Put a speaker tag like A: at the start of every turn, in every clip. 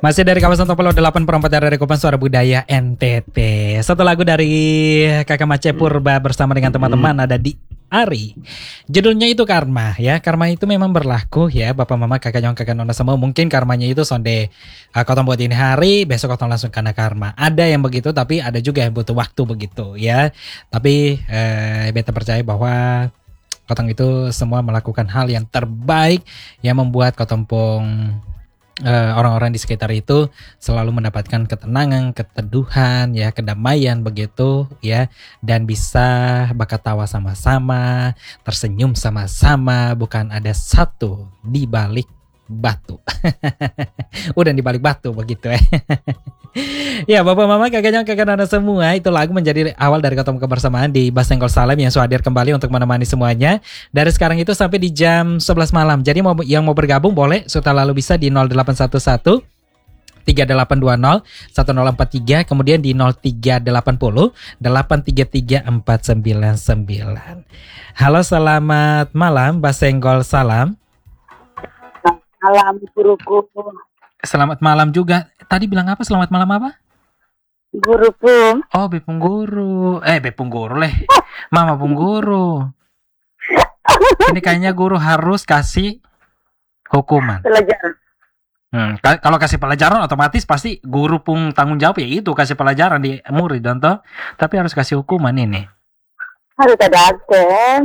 A: Masih dari kawasan Topolo 8/4 dari Kopan Suara Budaya NTT. Satu lagu dari Kakak Mace Purba bersama dengan teman-teman ada di Ari. Judulnya itu Karma ya. Karma itu memang berlaku ya Bapak Mama Kakak Nyong Kakak Nona semua. Mungkin karmanya itu sonde kotong buat ini hari, besok kotong langsung kena karma. Ada yang begitu tapi ada juga yang butuh waktu begitu ya. Tapi beta percaya bahwa kotong itu semua melakukan hal yang terbaik yang membuat kotong pong orang-orang di sekitar itu selalu mendapatkan ketenangan, keteduhan, ya, kedamaian begitu, ya, dan bisa berketawa sama-sama, tersenyum sama-sama, bukan ada satu di balik batu. Udah di balik batu begitu ya. Ya Bapak Mama kakaknya kakak Nana semua, itu lagu menjadi awal dari ketemu kebersamaan di Basenggol Salam yang sudah hadir kembali untuk menemani semuanya dari sekarang itu sampai di jam 11 malam. Jadi yang mau bergabung boleh sudah lalu bisa di 0811 3820 1043, kemudian di 0380 833 499. Halo, selamat malam Basenggol Salam.
B: Malam guruku.
A: Selamat malam juga. Tadi bilang apa? Selamat malam apa?
B: Guruku.
A: Oh, Bepung Guru. Bepung Guru leh. Mama Pung Guru. Ini kayaknya guru harus kasih hukuman.
B: Pelajaran.
A: Kalau kasih pelajaran otomatis pasti guru pun tanggung jawab ya itu kasih pelajaran di murid contoh. Tapi harus kasih hukuman ini.
B: Harus ada aksen.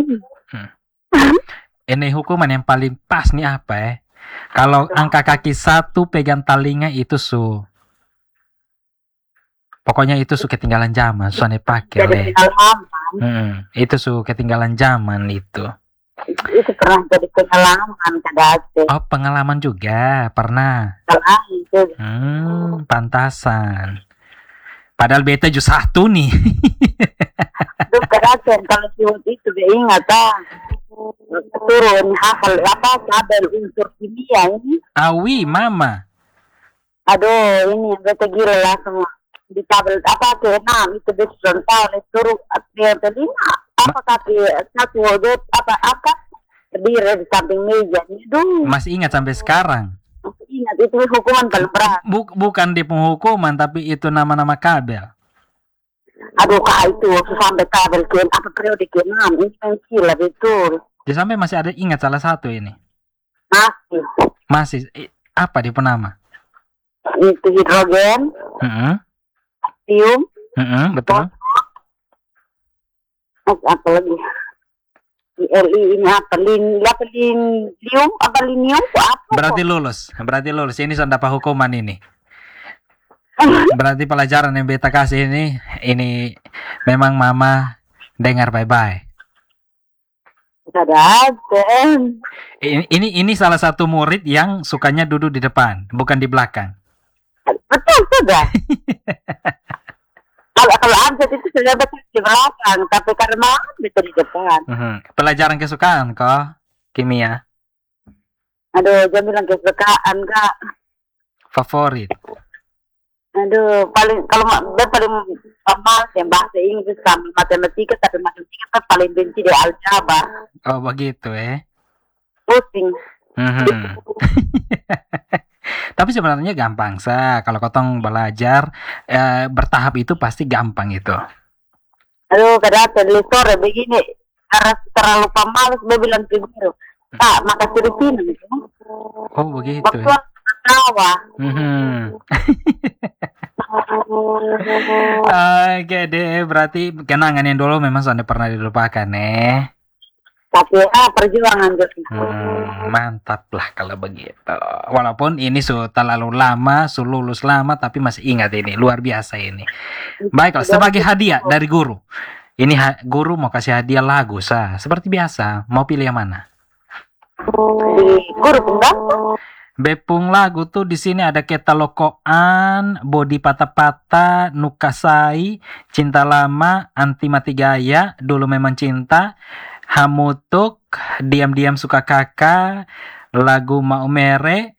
A: Ini hukuman yang paling pas nih apa ya? Kalau angka kaki 1 pegang talinga itu pokoknya itu ketinggalan zaman, soalnya pakai. Itu ketinggalan zaman itu.
B: Itu pernah jadi pengalaman kadang.
A: Oh, pengalaman juga pernah.
B: Itu.
A: Pantasan. Padahal beta just 1 nih.
B: Itu kadang kalau siwot itu dia ingat turun hafal kabel unsur kimia ini.
A: Awi mama.
B: Aduh, ini beta gila lah semua. Di tabel keenam itu besrontal suruh telinga kaki satu apa berdiri di samping meja. Aduh.
A: Masih ingat sampai sekarang?
B: Masih ingat, itu hukuman paling berat.
A: Bukan di penghukuman tapi itu nama-nama kabel.
B: Aduh kak, itu sampai kabel periode ke-6 ini gila betul.
A: Jadi sampai masih ada ingat salah satu ini? Masih. Apa di penama?
B: Itu hidrogen. Lithium.
A: Betul.
B: Apa lagi? Li ini apa? Linium apa?
A: Berarti lulus. Ini sudah dapat hukuman ini. Berarti pelajaran yang beta kasih ini memang mama dengar bye-bye. Ini salah satu murid yang sukanya duduk di depan, bukan di belakang.
B: Betul sudah. Kalau abjad itu sudah betul di belakang, tapi karena betul di depan.
A: Pelajaran kesukaan kok, kimia.
B: Aduh, jangan bilang kesukaan kak.
A: Favorit.
B: Aduh, paling malas yang bahasa Inggris sama matematika, tapi matematika paling benci di aljabar.
A: Oh begitu
B: Pusing.
A: Tapi sebenarnya gampang kalau kotong belajar bertahap itu pasti gampang itu.
B: Aduh, kadang sore begini karena terlalu pemalas, dia bilang ke guru, Pak, makasih rutin gitu.
A: Oh begitu.
B: Waktu tawa.
A: Oke deh, berarti kenangan yang dulu memang sudah pernah dilupakan
B: Tapi perjuangan gitu.
A: Mantap lah kalau begitu. Walaupun ini sudah terlalu lama, sudah lulus lama, tapi masih ingat ini, luar biasa ini. Baiklah, sebagai hadiah dari guru. Ini guru mau kasih hadiah lagu, seperti biasa. Mau pilih yang mana?
B: Guru enggak?
A: Bepung lagu tuh di sini ada Ketalokoan, Bodi Patah-Patah, Nukasai, Cinta Lama, Anti Mati Gaya, Dulu Memang Cinta, Hamutuk, Diam-Diam Suka Kakak, lagu Mau Mere,